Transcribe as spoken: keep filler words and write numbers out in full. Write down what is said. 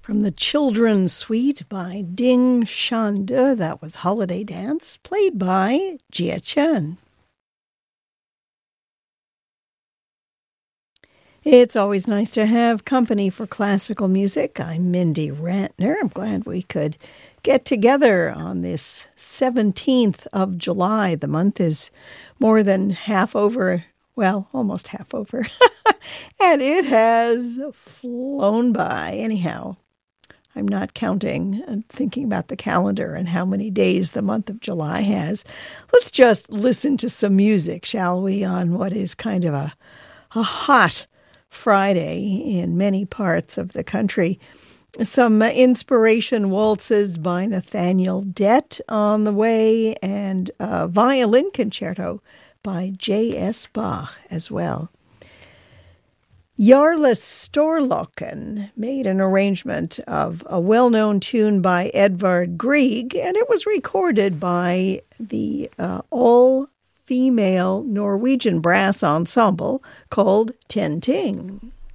From the Children's Suite by Ding Shande, that was Holiday Dance, played by Jia Chen. It's always nice to have company for classical music. I'm Mindy Rantner. I'm glad we could get together on this seventeenth of July. The month is more than half over, well, almost half over. And it has flown by. Anyhow, I'm not counting and thinking about the calendar and how many days the month of July has. Let's just listen to some music, shall we, on what is kind of a, a hot Friday in many parts of the country. Some inspiration waltzes by Nathaniel Dett on the way, and a violin concerto by J S Bach as well. Jarle Storlocken made an arrangement of a well-known tune by Edvard Grieg, and it was recorded by the uh, all-female Norwegian brass ensemble called Ten Ting.